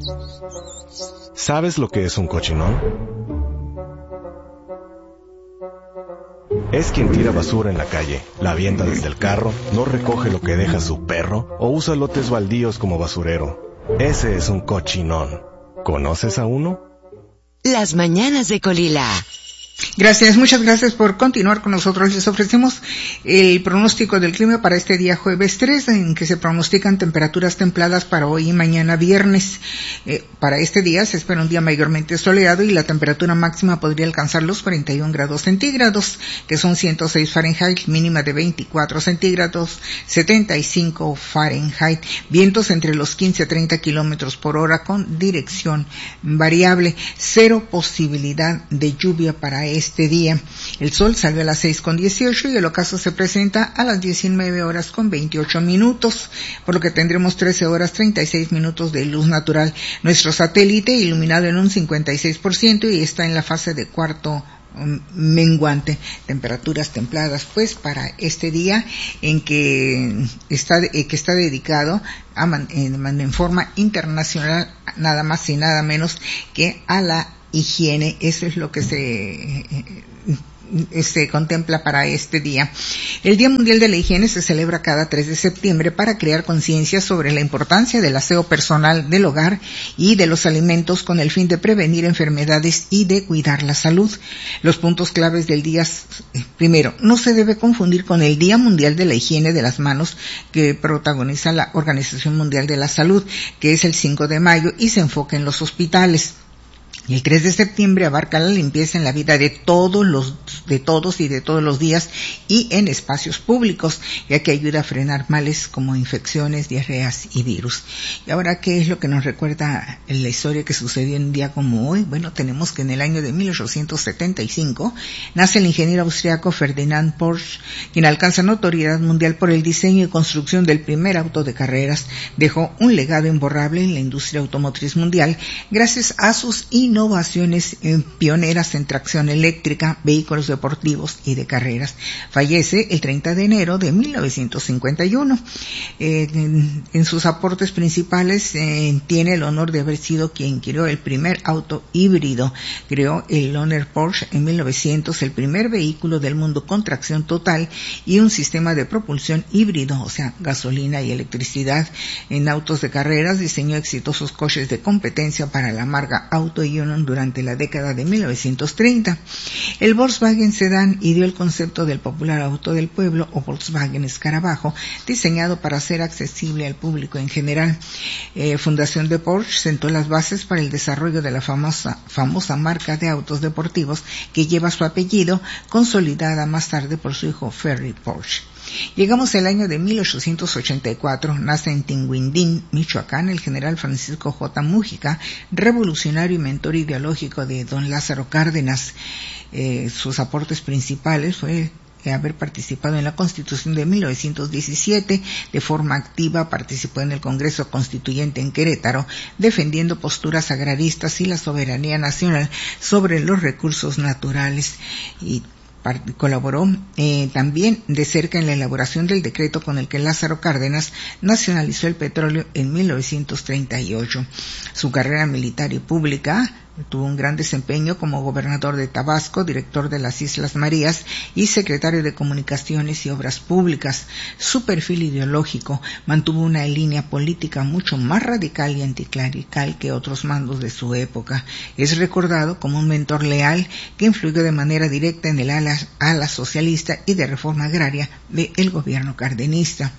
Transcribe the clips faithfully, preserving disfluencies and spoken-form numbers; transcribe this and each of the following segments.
¿Sabes lo que es un cochinón? Es quien tira basura en la calle, la avienta desde el carro, no recoge lo que deja su perro o usa lotes baldíos como basurero. Ese es un cochinón. ¿Conoces a uno? Las mañanas de Colila. Gracias, muchas gracias por continuar con nosotros. Les ofrecemos el pronóstico del clima para este día jueves tres, en que se pronostican temperaturas templadas para hoy y mañana viernes. Eh, para este día se espera un día mayormente soleado y la temperatura máxima podría alcanzar los cuarenta y un grados centígrados, que son ciento seis Fahrenheit, mínima de veinticuatro centígrados, setenta y cinco Fahrenheit, vientos entre los quince a treinta kilómetros por hora con dirección variable, cero posibilidad de lluvia para este día. El sol salió a las seis con dieciocho y el ocaso se presenta a las diecinueve horas con veintiocho minutos, por lo que tendremos trece horas treinta y seis minutos de luz natural. Nuestro satélite iluminado en un cincuenta y seis por ciento y está en la fase de cuarto menguante. Temperaturas templadas pues para este día en que está eh, que está dedicado a man, en, en forma internacional nada más y nada menos que a la higiene. Eso es lo que se se contempla para este día. El Día Mundial de la Higiene se celebra cada tres de septiembre para crear conciencia sobre la importancia del aseo personal del hogar y de los alimentos con el fin de prevenir enfermedades y de cuidar la salud. Los puntos claves del día: primero, no se debe confundir con el Día Mundial de la Higiene de las Manos que protagoniza la Organización Mundial de la Salud, que es el cinco de mayo y se enfoca en los hospitales. El tres de septiembre abarca la limpieza en la vida de todos los, de todos y de todos los días y en espacios públicos, ya que ayuda a frenar males como infecciones, diarreas y virus. Y ahora, ¿qué es lo que nos recuerda la historia que sucedió en un día como hoy? Bueno, tenemos que en el año de mil ochocientos setenta y cinco nace el ingeniero austriaco Ferdinand Porsche, quien alcanza notoriedad mundial por el diseño y construcción del primer auto de carreras. Dejó un legado imborrable en la industria automotriz mundial gracias a sus innovaciones innovaciones pioneras en tracción eléctrica, vehículos deportivos y de carreras. Fallece el treinta de enero de mil novecientos cincuenta y uno. Eh, en, en sus aportes principales eh, tiene el honor de haber sido quien creó el primer auto híbrido. Creó el Lohner Porsche en mil novecientos, el primer vehículo del mundo con tracción total y un sistema de propulsión híbrido, o sea, gasolina y electricidad. En autos de carreras diseñó exitosos coches de competencia para la marca Auto Union durante la década de mil novecientos treinta. El Volkswagen Sedán ideó el concepto del popular auto del pueblo o Volkswagen Escarabajo, diseñado para ser accesible al público en general. Eh, Fundación de Porsche sentó las bases para el desarrollo de la famosa, famosa marca de autos deportivos que lleva su apellido, consolidada más tarde por su hijo Ferry Porsche. Llegamos al año de mil ochocientos ochenta y cuatro, nace en Tinguindín, Michoacán, el general Francisco J. Mújica, revolucionario y mentor ideológico de don Lázaro Cárdenas. Eh, sus aportes principales fue haber participado en la Constitución de mil novecientos diecisiete, de forma activa participó en el Congreso Constituyente en Querétaro, defendiendo posturas agraristas y la soberanía nacional sobre los recursos naturales, y colaboró eh, también de cerca en la elaboración del decreto con el que Lázaro Cárdenas nacionalizó el petróleo en mil novecientos treinta y ocho. Su carrera militar y pública tuvo un gran desempeño como gobernador de Tabasco, director de las Islas Marías y secretario de Comunicaciones y Obras Públicas. Su perfil ideológico mantuvo una línea política mucho más radical y anticlerical que otros mandos de su época. Es recordado como un mentor leal que influyó de manera directa en el ala, ala socialista y de reforma agraria del gobierno cardenista.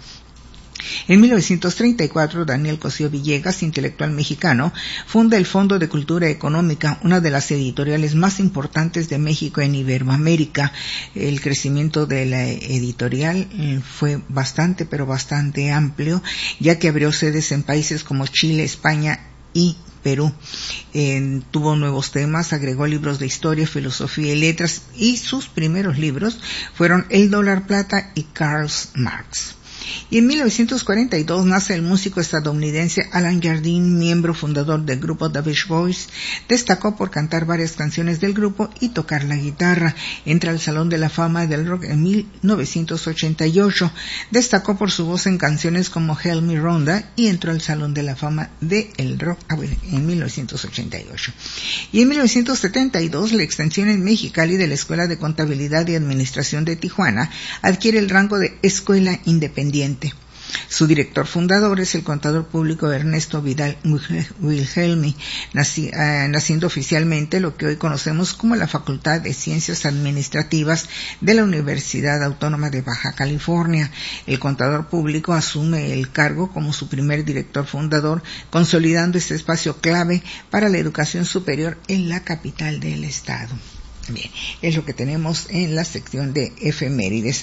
En mil novecientos treinta y cuatro, Daniel Cosío Villegas, intelectual mexicano, funda el Fondo de Cultura Económica, una de las editoriales más importantes de México en Iberoamérica. El crecimiento de la editorial fue bastante, pero bastante amplio, ya que abrió sedes en países como Chile, España y Perú. Eh, tuvo nuevos temas, agregó libros de historia, filosofía y letras, y sus primeros libros fueron El dólar plata y Karl Marx. Y en mil novecientos cuarenta y dos nace el músico estadounidense Alan Jardine, miembro fundador del grupo The Beach Boys. Destacó por cantar varias canciones del grupo y tocar la guitarra. Entra al Salón de la Fama del Rock en mil novecientos ochenta y ocho. Destacó por su voz en canciones como Help Me Rhonda y entró al Salón de la Fama del Rock en mil novecientos ochenta y ocho. Y en mil novecientos setenta y dos, la extensión en Mexicali de la Escuela de Contabilidad y Administración de Tijuana adquiere el rango de Escuela Independiente. Su director fundador es el contador público Ernesto Vidal Wilhelmi, naci, eh, naciendo oficialmente lo que hoy conocemos como la Facultad de Ciencias Administrativas de la Universidad Autónoma de Baja California. El contador público asume el cargo como su primer director fundador, consolidando este espacio clave para la educación superior en la capital del estado. Bien, es lo que tenemos en la sección de efemérides.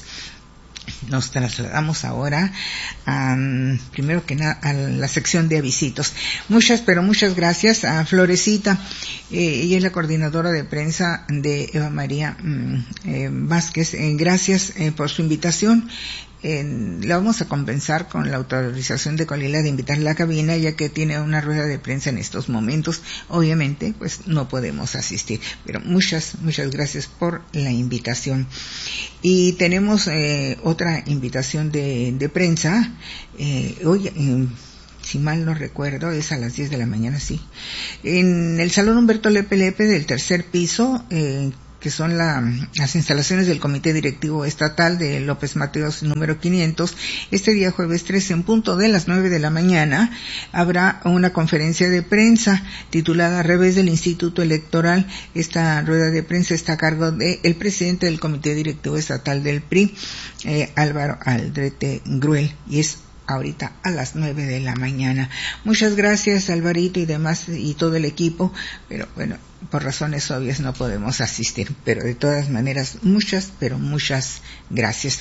Nos trasladamos ahora a, primero que nada, a la sección de avisitos. Muchas, pero muchas gracias a Florecita. Eh, ella es la coordinadora de prensa de Eva María eh, Vázquez. Eh, gracias eh, por su invitación. Eh, la vamos a compensar con la autorización de Colila de invitar a la cabina, ya que tiene una rueda de prensa en estos momentos. Obviamente, pues no podemos asistir, pero muchas, muchas gracias por la invitación. Y tenemos eh, otra invitación de, de prensa. Eh, hoy, eh, si mal no recuerdo, es a las diez de la mañana, sí. En el Salón Humberto Lepe Lepe del tercer piso, eh, que son la, las instalaciones del Comité Directivo Estatal de López Mateos número quinientos, este día jueves trece en punto de las nueve de la mañana habrá una conferencia de prensa titulada Revés del Instituto Electoral. Esta rueda de prensa está a cargo del presidente del Comité Directivo Estatal del P R I, eh, Álvaro Aldrete Gruel, y es ahorita a las nueve de la mañana. Muchas gracias, Alvarito y demás y todo el equipo, pero bueno, por razones obvias no podemos asistir, pero de todas maneras muchas, pero muchas gracias.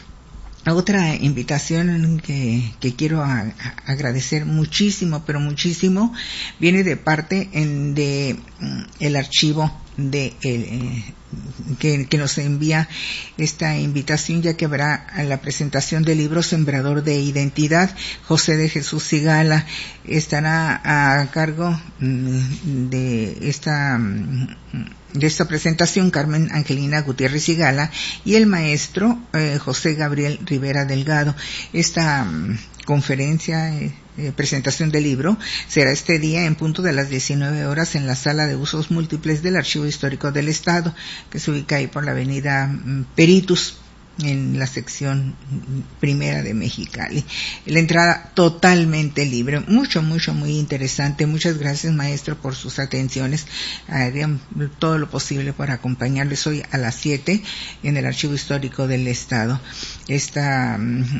Otra invitación que, que quiero a, a agradecer muchísimo, pero muchísimo, viene de parte en, de mm, el archivo de el, eh, que, que nos envía esta invitación, ya que habrá la presentación del libro Sembrador de Identidad, José de Jesús Sigala. Estará a cargo mm, de esta mm, de esta presentación Carmen Angelina Gutiérrez Sigala y el maestro eh, José Gabriel Rivera Delgado. Esta um, conferencia, eh, eh, presentación del libro, será este día en punto de las diecinueve horas en la Sala de Usos Múltiples del Archivo Histórico del Estado, que se ubica ahí por la avenida um, Peritus, en la sección primera de Mexicali. La entrada totalmente libre, mucho, mucho, muy interesante. Muchas gracias, maestro, por sus atenciones. Harían todo lo posible para acompañarles hoy a las siete en el Archivo Histórico del Estado. Esta,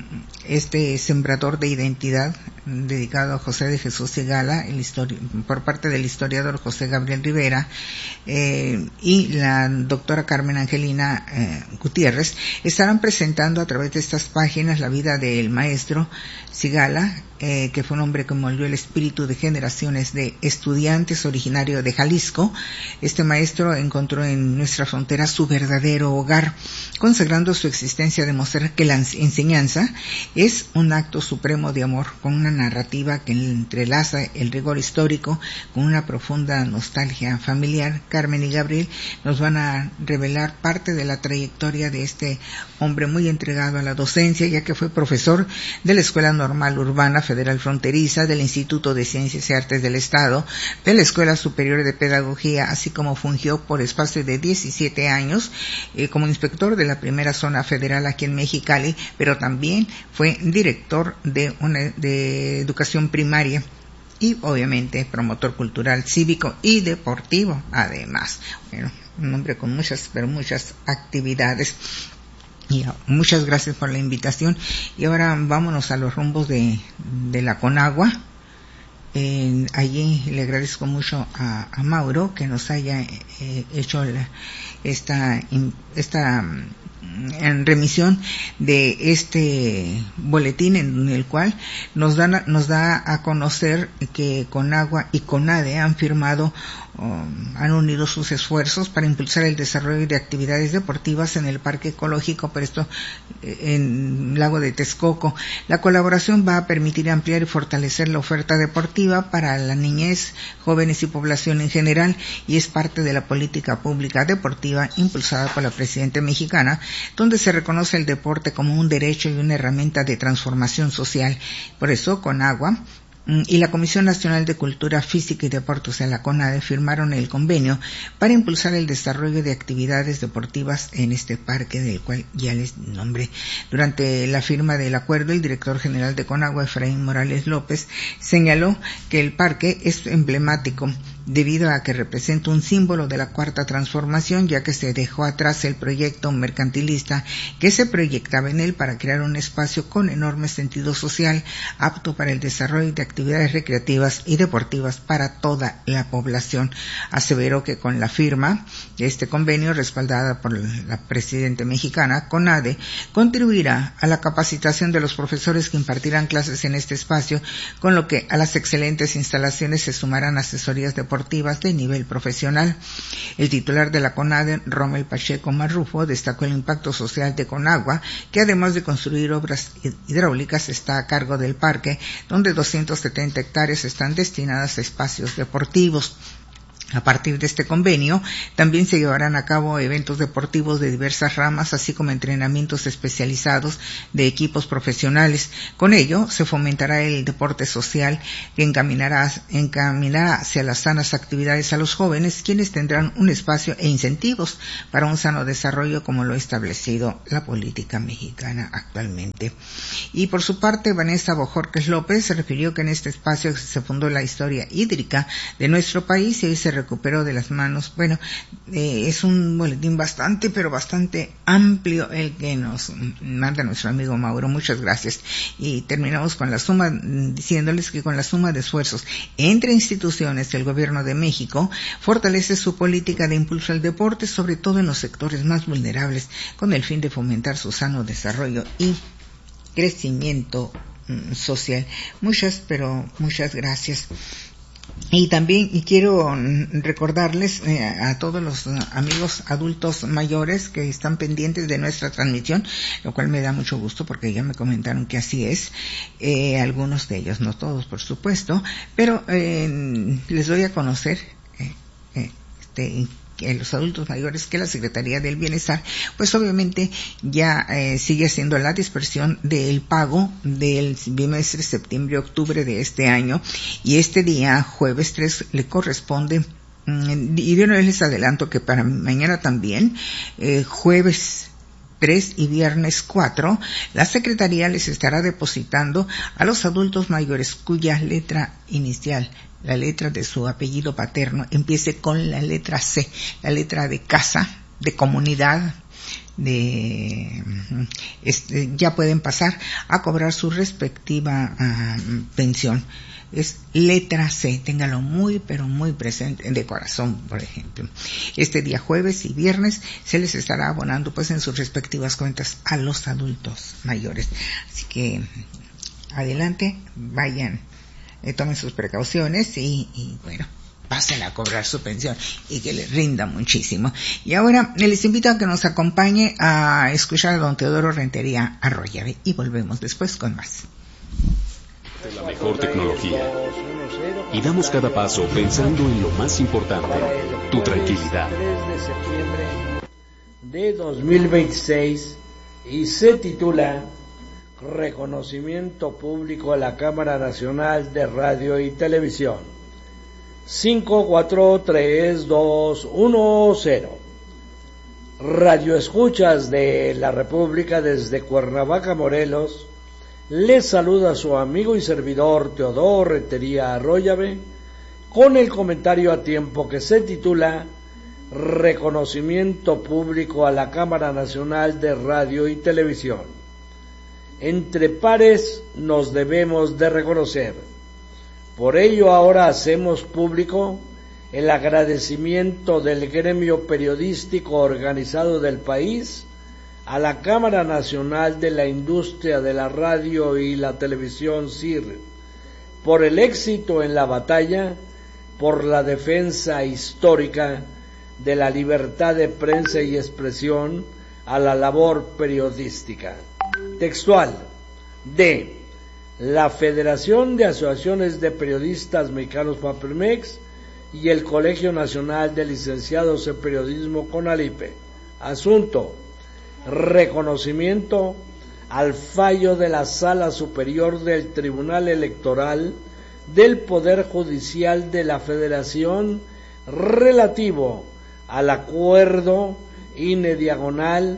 este sembrador de identidad dedicado a José de Jesús Sigala, el histori- por parte del historiador José Gabriel Rivera, eh, y la doctora Carmen Angelina eh, Gutiérrez, estarán presentando a través de estas páginas la vida del maestro Sigala, eh, que fue un hombre que moldeó el espíritu de generaciones de estudiantes originario de Jalisco. Este maestro encontró en nuestra frontera su verdadero hogar, consagrando su existencia a demostrar que la enseñanza es un acto supremo de amor, con una narrativa que entrelaza el rigor histórico con una profunda nostalgia familiar. Carmen y Gabriel nos van a revelar parte de la trayectoria de este hombre muy entregado a la docencia, ya que fue profesor de la Escuela Normal Urbana Federal Fronteriza, del Instituto de Ciencias y Artes del Estado, de la Escuela Superior de Pedagogía, así como fungió por espacio de diecisiete años eh, como inspector de la primera zona federal aquí en Mexicali, pero también fue director de una de educación primaria y obviamente promotor cultural, cívico y deportivo además. Bueno, un hombre con muchas, pero muchas actividades. Y muchas gracias por la invitación. Y ahora vámonos a los rumbos de, de la Conagua. Eh, allí le agradezco mucho a, a Mauro que nos haya eh, hecho la, esta, esta en remisión de este boletín en el cual nos dan nos da a conocer que Conagua y CONADE han firmado Um, han unido sus esfuerzos para impulsar el desarrollo de actividades deportivas en el Parque Ecológico, pero esto en Lago de Texcoco. La colaboración va a permitir ampliar y fortalecer la oferta deportiva para la niñez, jóvenes y población en general, y es parte de la política pública deportiva impulsada por la presidenta mexicana, donde se reconoce el deporte como un derecho y una herramienta de transformación social. Por eso, Conagua y la Comisión Nacional de Cultura Física y Deporte, o sea, la CONADE, firmaron el convenio para impulsar el desarrollo de actividades deportivas en este parque, del cual ya les nombré. Durante la firma del acuerdo, el director general de Conagua, Efraín Morales López, señaló que el parque es emblemático debido a que representa un símbolo de la cuarta transformación, ya que se dejó atrás el proyecto mercantilista que se proyectaba en él para crear un espacio con enorme sentido social, apto para el desarrollo de actividades recreativas y deportivas para toda la población. Aseveró que con la firma de este convenio, respaldada por la presidenta mexicana, CONADE contribuirá a la capacitación de los profesores que impartirán clases en este espacio, con lo que a las excelentes instalaciones se sumarán asesorías deportivas de nivel profesional. El titular de la CONADE, Rommel Pacheco Marrufo, destacó el impacto social de Conagua, que además de construir obras hidráulicas está a cargo del parque, donde doscientas setenta hectáreas están destinadas a espacios deportivos. A partir de este convenio, también se llevarán a cabo eventos deportivos de diversas ramas, así como entrenamientos especializados de equipos profesionales. Con ello, se fomentará el deporte social que encaminará, encaminará hacia las sanas actividades a los jóvenes, quienes tendrán un espacio e incentivos para un sano desarrollo, como lo ha establecido la política mexicana actualmente. Y por su parte, Vanessa Bojorquez López se refirió que en este espacio se fundó la historia hídrica de nuestro país y hoy se recuperó de las manos. Bueno, eh, es un boletín bastante, pero bastante amplio el que nos manda nuestro amigo Mauro. Muchas gracias. Y terminamos con la suma, diciéndoles que con la suma de esfuerzos entre instituciones del Gobierno de México, fortalece su política de impulso al deporte, sobre todo en los sectores más vulnerables, con el fin de fomentar su sano desarrollo y crecimiento mm, social. Muchas, pero muchas gracias. Y también y quiero recordarles eh, a todos los uh, amigos adultos mayores que están pendientes de nuestra transmisión, lo cual me da mucho gusto porque ya me comentaron que así es, eh, algunos de ellos, no todos por supuesto, pero eh, les doy a conocer eh, eh, este que los adultos mayores que la Secretaría del Bienestar pues obviamente ya eh, sigue haciendo la dispersión del pago del bimestre septiembre-octubre de este año, y este día jueves tres le corresponde, mmm, y de una vez les adelanto que para mañana también eh, jueves tres y viernes cuatro, la Secretaría les estará depositando a los adultos mayores cuya letra inicial, la letra de su apellido paterno, empiece con la letra C, la letra de casa, de comunidad, de este, ya pueden pasar a cobrar su respectiva uh, pensión. Es letra C, téngalo muy pero muy presente, de corazón, por ejemplo. Este día jueves y viernes se les estará abonando pues en sus respectivas cuentas a los adultos mayores. Así que adelante, vayan, eh, tomen sus precauciones y, y bueno, pasen a cobrar su pensión y que les rinda muchísimo. Y ahora les invito a que nos acompañe a escuchar a don Teodoro Rentería Arroyave y volvemos después con más. La mejor tecnología y damos cada paso pensando en lo más importante, tu tranquilidad. tres de septiembre de dos mil veintiséis y se titula Reconocimiento Público a la Cámara Nacional de Radio y Televisión. Cinco, cuatro, tres, dos, uno, cero. Radio escuchas de la República desde Cuernavaca, Morelos. Les saluda su amigo y servidor Teodoro Rentería Arroyave con el comentario a tiempo que se titula Reconocimiento Público a la Cámara Nacional de Radio y Televisión. Entre pares nos debemos de reconocer. Por ello ahora hacemos público el agradecimiento del gremio periodístico organizado del país a la Cámara Nacional de la Industria de la Radio y la Televisión C I R por el éxito en la batalla por la defensa histórica de la libertad de prensa y expresión a la labor periodística. Textual. D. La Federación de Asociaciones de Periodistas Mexicanos FAPERMEX y el Colegio Nacional de Licenciados en Periodismo CONALIPE. Asunto: reconocimiento al fallo de la Sala Superior del Tribunal Electoral del Poder Judicial de la Federación relativo al acuerdo I N E diagonal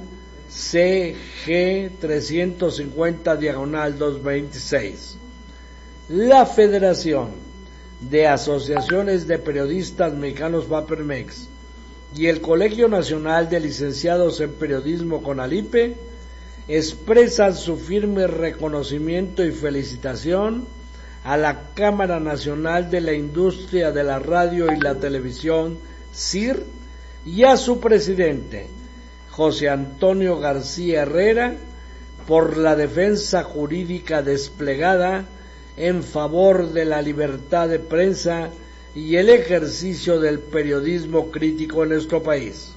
C G trescientos cincuenta diagonal doscientos veintiséis. La Federación de Asociaciones de Periodistas Mexicanos FAPERMEX y el Colegio Nacional de Licenciados en Periodismo CONALIPE expresan su firme reconocimiento y felicitación a la Cámara Nacional de la Industria de la Radio y la Televisión C I R y a su presidente, José Antonio García Herrera, por la defensa jurídica desplegada en favor de la libertad de prensa y el ejercicio del periodismo crítico en nuestro país.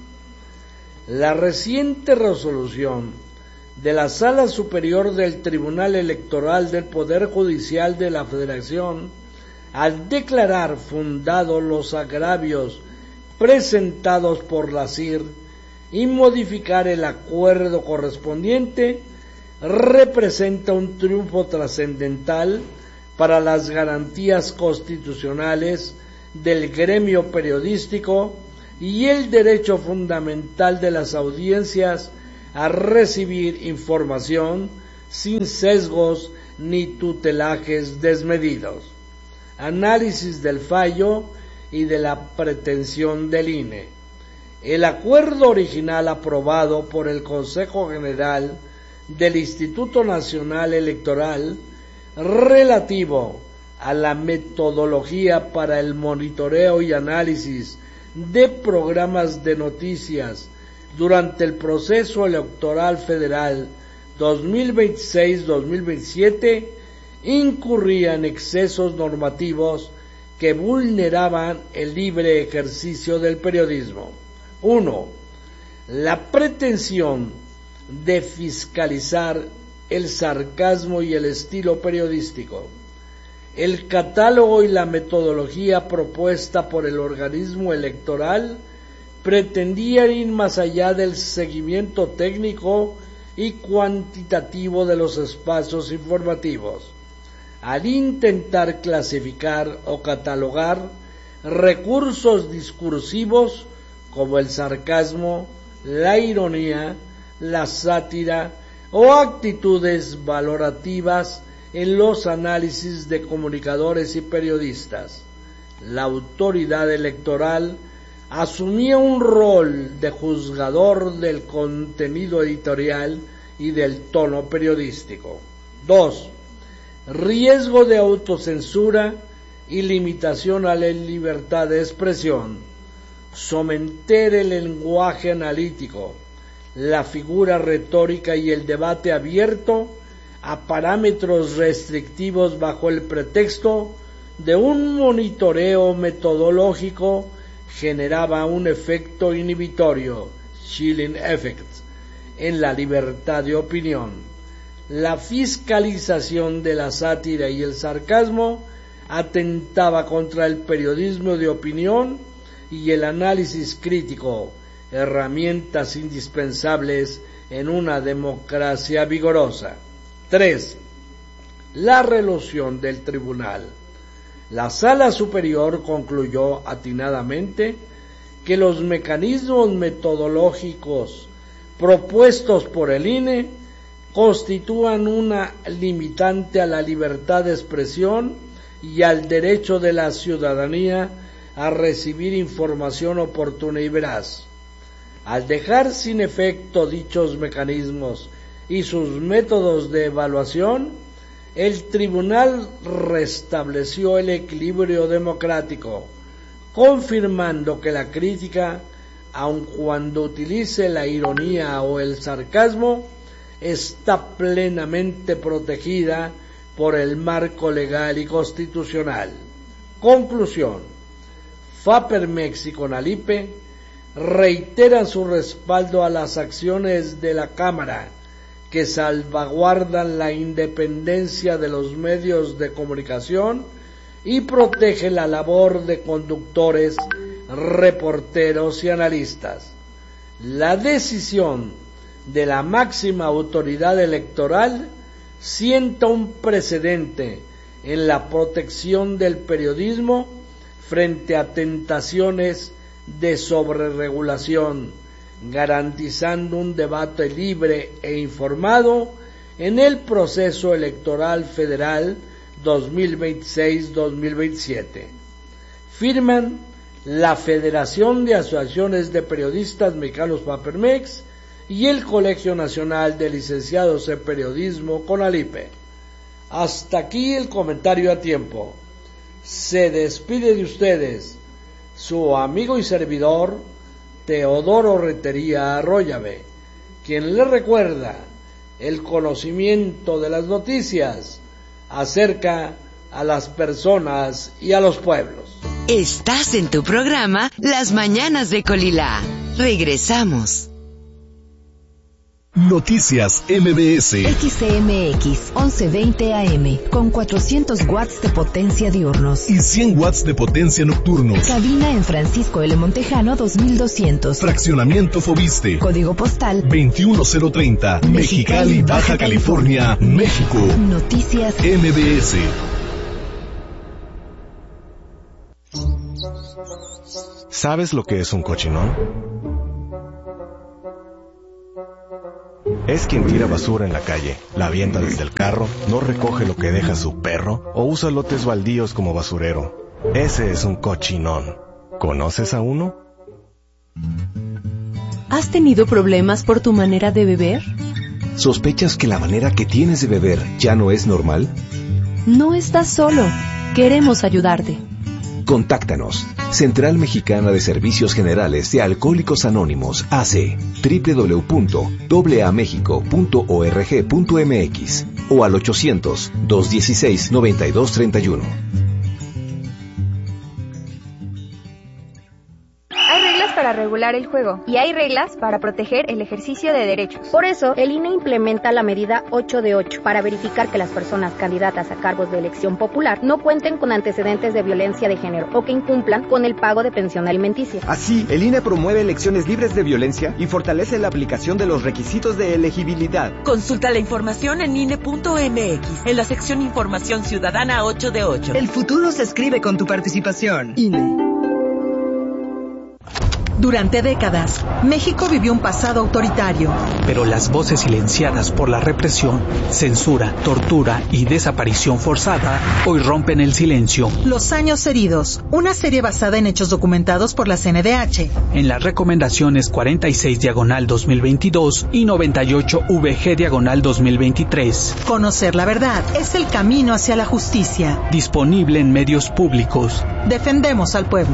La reciente resolución de la Sala Superior del Tribunal Electoral del Poder Judicial de la Federación, al declarar fundados los agravios presentados por la C I R y modificar el acuerdo correspondiente, representa un triunfo trascendental para las garantías constitucionales del gremio periodístico y el derecho fundamental de las audiencias a recibir información sin sesgos ni tutelajes desmedidos. Análisis del fallo y de la pretensión del I N E. El acuerdo original aprobado por el Consejo General del Instituto Nacional Electoral relativo a la metodología para el monitoreo y análisis de programas de noticias durante el proceso electoral federal dos mil veintiséis dos mil veintisiete incurría en excesos normativos que vulneraban el libre ejercicio del periodismo. uno. La pretensión de fiscalizar el sarcasmo y el estilo periodístico. El catálogo y la metodología propuesta por el organismo electoral pretendían ir más allá del seguimiento técnico y cuantitativo de los espacios informativos, al intentar clasificar o catalogar recursos discursivos como el sarcasmo, la ironía, la sátira o actitudes valorativas en los análisis de comunicadores y periodistas. La autoridad electoral asumía un rol de juzgador del contenido editorial y del tono periodístico. dos. Riesgo de autocensura y limitación a la libertad de expresión. Someter el lenguaje analítico, la figura retórica y el debate abierto a parámetros restrictivos bajo el pretexto de un monitoreo metodológico generaba un efecto inhibitorio, chilling effect, en la libertad de opinión. La fiscalización de la sátira y el sarcasmo atentaba contra el periodismo de opinión y el análisis crítico, herramientas indispensables en una democracia vigorosa. tres. La resolución del tribunal. La Sala Superior concluyó atinadamente que los mecanismos metodológicos propuestos por el I N E constituyan una limitante a la libertad de expresión y al derecho de la ciudadanía a recibir información oportuna y veraz. Al dejar sin efecto dichos mecanismos y sus métodos de evaluación, el tribunal restableció el equilibrio democrático, confirmando que la crítica aun cuando utilice la ironía o el sarcasmo, está plenamente protegida por el marco legal y constitucional. Conclusión: Fapermex y Conalipe reiteran su respaldo a las acciones de la Cámara que salvaguardan la independencia de los medios de comunicación y protegen la labor de conductores, reporteros y analistas. La decisión de la máxima autoridad electoral sienta un precedente en la protección del periodismo frente a tentaciones de sobreregulación, garantizando un debate libre e informado en el proceso electoral federal dos mil veintiséis dos mil veintisiete. Firman la Federación de Asociaciones de Periodistas Mexicanos Fapermex y el Colegio Nacional de Licenciados en Periodismo Conalipe. Hasta aquí el comentario a tiempo. Se despide de ustedes su amigo y servidor Teodoro Rentería Arroyave, quien le recuerda el conocimiento de las noticias acerca a las personas y a los pueblos. Estás en tu programa Las Mañanas de Colilá. Regresamos. Noticias M B S. X C M X once veinte A M con cuatrocientos watts de potencia diurnos y cien watts de potencia nocturnos. Cabina en Francisco L. Montejano dos mil doscientos. Fraccionamiento Fobiste. Código postal veintiuno mil treinta. Mexicali, Baja California, México. Noticias M B S. ¿Sabes lo que es un cochinón? Es quien tira basura en la calle, la avienta desde el carro, no recoge lo que deja su perro o usa lotes baldíos como basurero. Ese es un cochinón. ¿Conoces a uno? ¿Has tenido problemas por tu manera de beber? ¿Sospechas que la manera que tienes de beber ya no es normal? No estás solo. Queremos ayudarte. Contáctanos. Central Mexicana de Servicios Generales de Alcohólicos Anónimos, A C, doble u doble u doble u punto a a mexico punto org punto m x o al ochocientos, dos dieciséis, noventa y dos treinta y uno. Para regular el juego y hay reglas para proteger el ejercicio de derechos. Por eso, el I N E implementa la medida ocho de ocho para verificar que las personas candidatas a cargos de elección popular no cuenten con antecedentes de violencia de género o que incumplan con el pago de pensión alimenticia. Así, el I N E promueve elecciones libres de violencia y fortalece la aplicación de los requisitos de elegibilidad. Consulta la información en I N E punto m x en la sección Información Ciudadana ocho de ocho. El futuro se escribe con tu participación. I N E. Durante décadas, México vivió un pasado autoritario. Pero las voces silenciadas por la represión, censura, tortura y desaparición forzada hoy rompen el silencio. Los años heridos, una serie basada en hechos documentados por la C N D H. En las recomendaciones cuarenta y seis diagonal dos mil veintidós y noventa y ocho V G diagonal dos mil veintitrés. Conocer la verdad es el camino hacia la justicia. Disponible en medios públicos. Defendemos al pueblo.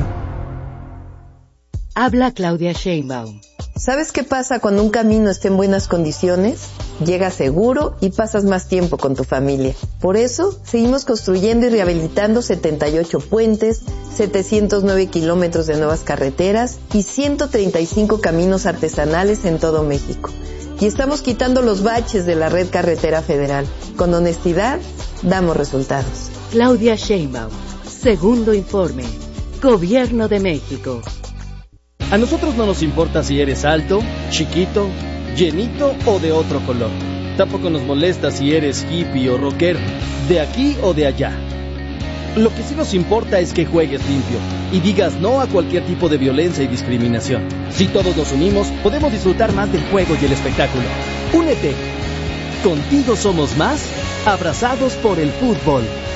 Habla Claudia Sheinbaum. ¿Sabes qué pasa cuando un camino está en buenas condiciones? Llegas seguro y pasas más tiempo con tu familia. Por eso, seguimos construyendo y rehabilitando setenta y ocho puentes, setecientos nueve kilómetros de nuevas carreteras y ciento treinta y cinco caminos artesanales en todo México. Y estamos quitando los baches de la red carretera federal. Con honestidad, damos resultados. Claudia Sheinbaum. Segundo informe. Gobierno de México. A nosotros no nos importa si eres alto, chiquito, llenito o de otro color. Tampoco nos molesta si eres hippie o rockero, de aquí o de allá. Lo que sí nos importa es que juegues limpio y digas no a cualquier tipo de violencia y discriminación. Si todos nos unimos, podemos disfrutar más del juego y el espectáculo. Únete. Contigo somos más, abrazados por el fútbol.